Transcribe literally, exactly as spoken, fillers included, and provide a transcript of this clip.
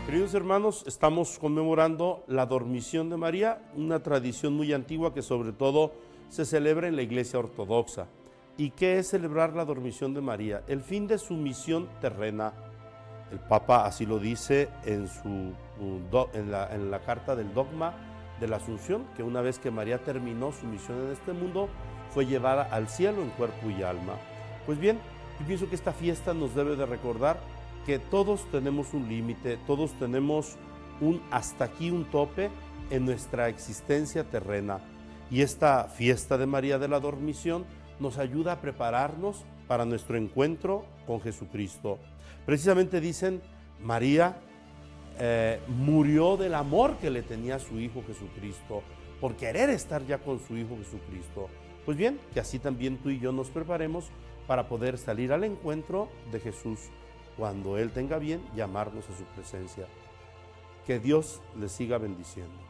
Queridos hermanos, estamos conmemorando la dormición de María, una tradición muy antigua que sobre todo se celebra en la Iglesia Ortodoxa. ¿Y qué es celebrar la dormición de María? El fin de su misión terrena. El Papa así lo dice en, su, en, la, en la carta del dogma de la Asunción, que una vez que María terminó su misión en este mundo, fue llevada al cielo en cuerpo y alma. Pues bien, yo pienso que esta fiesta nos debe de recordar que todos tenemos un límite, todos tenemos un hasta aquí, un tope en nuestra existencia terrena. Y esta fiesta de María de la Dormición nos ayuda a prepararnos para nuestro encuentro con Jesucristo. Precisamente dicen, María eh, murió del amor que le tenía a su Hijo Jesucristo, por querer estar ya con su Hijo Jesucristo. Pues bien, que así también tú y yo nos preparemos para poder salir al encuentro de Jesús cuando Él tenga bien llamarnos a su presencia. Que Dios les siga bendiciendo.